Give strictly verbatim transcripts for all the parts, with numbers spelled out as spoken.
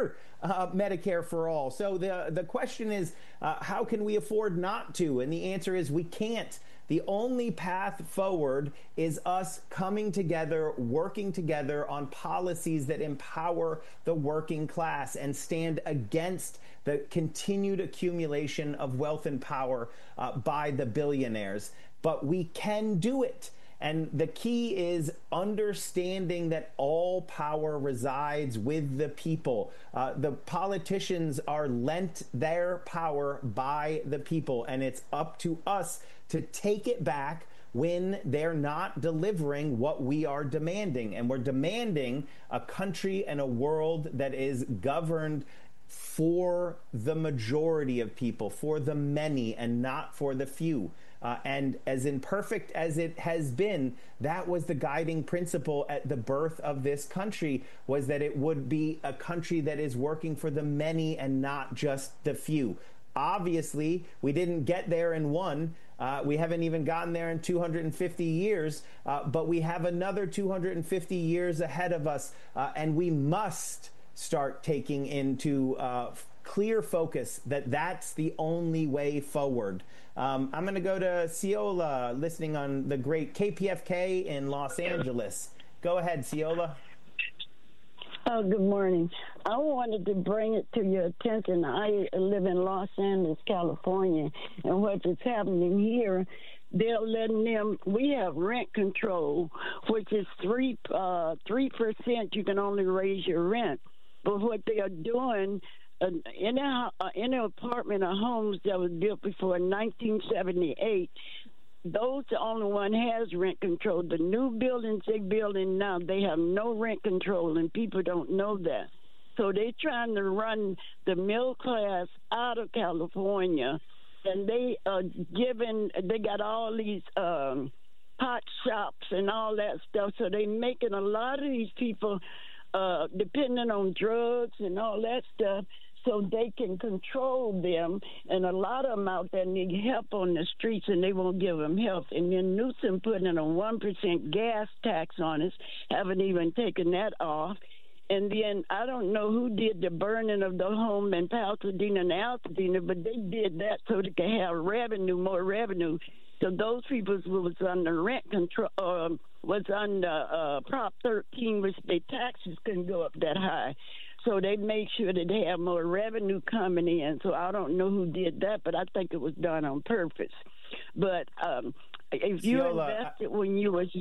near uh, Medicare for all. So the, the question is, uh, how can we afford not to? And the answer is we can't. The only path forward is us coming together, working together on policies that empower the working class and stand against the continued accumulation of wealth and power uh, by the billionaires. But we can do it. And the key is understanding that all power resides with the people. Uh, the politicians are lent their power by the people, and it's up to us to take it back when they're not delivering what we are demanding. And we're demanding a country and a world that is governed for the majority of people, for the many, and not for the few. Uh, and as imperfect as it has been, that was the guiding principle at the birth of this country, was that it would be a country that is working for the many and not just the few. Obviously, we didn't get there in one. Uh, we haven't even gotten there in two hundred fifty years, uh, but we have another two hundred fifty years ahead of us, uh, and we must start taking into uh, clear focus that that's the only way forward. Um, I'm going to go to Ciola, listening on the great K P F K in Los Angeles. Go ahead, Ciola. Oh, good morning. I wanted to bring it to your attention. I live in Los Angeles, California, and what is happening here, they're letting them, we have rent control, which is three, uh, three percent you can only raise your rent. But what they are doing, uh, in a uh, in an apartment or homes that was built before nineteen seventy-eight, those the only one has rent control. The new buildings they're building now, they have no rent control, and people don't know that. So they're trying to run the middle class out of California, and they are giving. They got all these um, pot shops and all that stuff. So they're making a lot of these people Uh, depending on drugs and all that stuff, so they can control them. And a lot of them out there need help on the streets, and they won't give them help. And then Newsom putting a one percent gas tax on us, haven't even taken that off. And then I don't know who did the burning of the home in Pasadena and Altadena, but they did that so they could have revenue, more revenue. So those people was under rent control, uh, was under uh, Prop thirteen, which their taxes couldn't go up that high. So they made sure that they have more revenue coming in. So I don't know who did that, but I think it was done on purpose. But um, if you Ciola, invested when you was...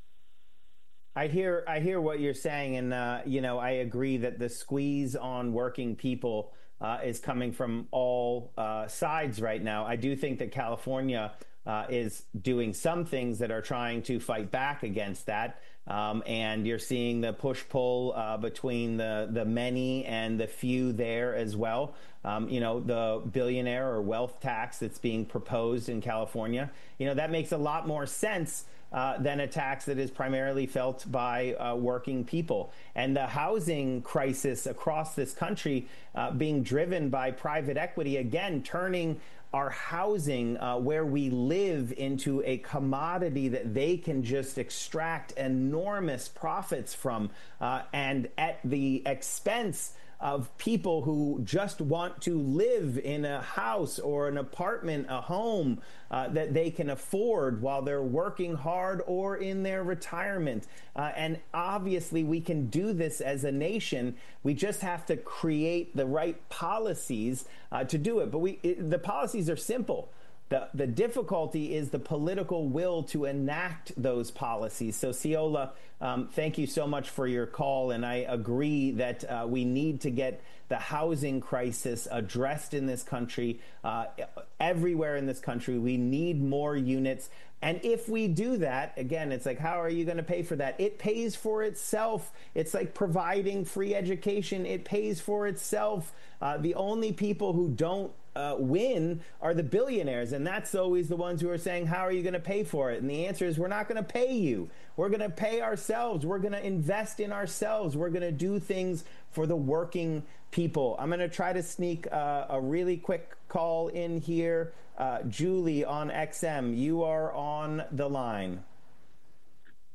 I hear I hear what you're saying, and uh, you know, I agree that the squeeze on working people uh, is coming from all uh, sides right now. I do think that California uh, is doing some things that are trying to fight back against that, um, and you're seeing the push-pull uh, between the the many and the few there as well. Um, you know, the billionaire or wealth tax that's being proposed in California, you know, that makes a lot more sense Uh, than a tax that is primarily felt by uh, working people. And the housing crisis across this country uh, being driven by private equity, again, turning our housing uh, where we live into a commodity that they can just extract enormous profits from, uh, and at the expense of people who just want to live in a house or an apartment, a home uh, that they can afford while they're working hard or in their retirement. Uh, and obviously we can do this as a nation. We just have to create the right policies uh, to do it. But we, it, the policies are simple. The, the difficulty is the political will to enact those policies. So, Ciola, um, thank you so much for your call. And I agree that uh, we need to get the housing crisis addressed in this country, uh, everywhere in this country. We need more units. And if we do that, again, it's like, how are you going to pay for that? It pays for itself. It's like providing free education. It pays for itself. Uh, the only people who don't Uh, win are the billionaires, and that's always the ones who are saying, how are you going to pay for it? And the answer is, we're not going to pay you. We're going to pay ourselves. We're going to invest in ourselves. We're going to do things for the working people. I'm going to try to sneak uh, a really quick call in here. Uh, Julie on X M, you are on the line.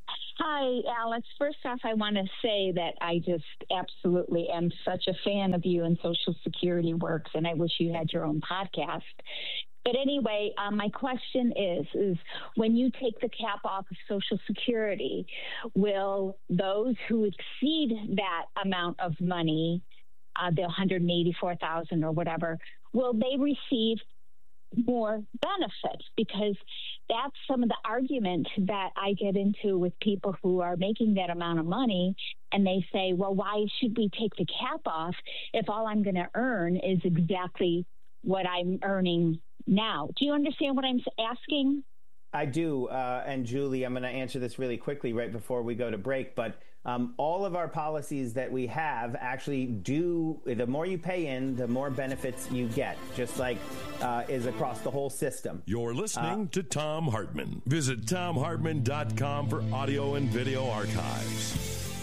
Hi, Alex. First off, I want to say that I just absolutely am such a fan of you and Social Security Works, and I wish you had your own podcast. But anyway, um, my question is, is when you take the cap off of Social Security, will those who exceed that amount of money, uh, the one hundred eighty-four thousand dollars or whatever, will they receive more benefits? Because that's some of the argument that I get into with people who are making that amount of money, and they say, well, why should we take the cap off if all I'm going to earn is exactly what I'm earning now? Do you understand what I'm asking? I do. Uh, and Julie, I'm going to answer this really quickly right before we go to break. But um, all of our policies that we have actually do, the more you pay in, the more benefits you get, just like uh, is across the whole system. You're listening uh, to Thom Hartmann. Visit thom hartmann dot com for audio and video archives.